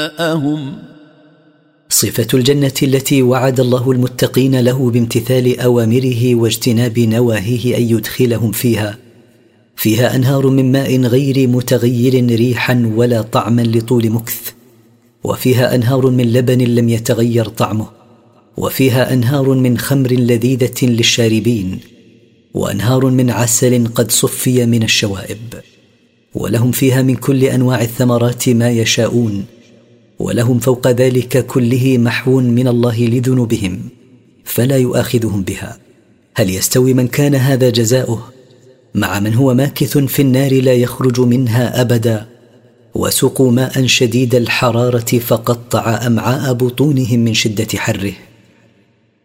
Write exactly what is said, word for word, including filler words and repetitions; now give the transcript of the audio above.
أهم. صفة الجنة التي وعد الله المتقين له بامتثال أوامره واجتناب نواهيه أن يدخلهم فيها فيها أنهار من ماء غير متغير ريحا ولا طعما لطول مكث، وفيها أنهار من لبن لم يتغير طعمه، وفيها أنهار من خمر لذيذة للشاربين، وأنهار من عسل قد صفي من الشوائب، ولهم فيها من كل أنواع الثمرات ما يشاءون، ولهم فوق ذلك كله محو من الله لذنوبهم فلا يؤاخذهم بها. هل يستوي من كان هذا جزاؤه مع من هو ماكث في النار لا يخرج منها أبدا، وسقوا ماء شديد الحرارة فقطع أمعاء بطونهم من شدة حره؟